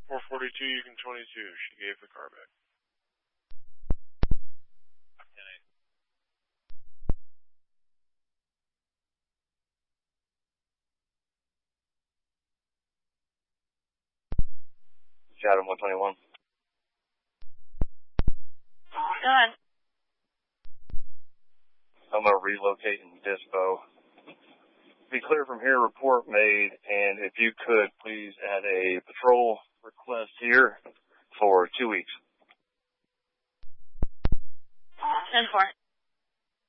442, you can 22. She gave the car back. Shadow 121. Go ahead. I'm going to relocate in Dispo. Be clear from here, report made, and if you could, please add a patrol request here for 2 weeks. 10-4.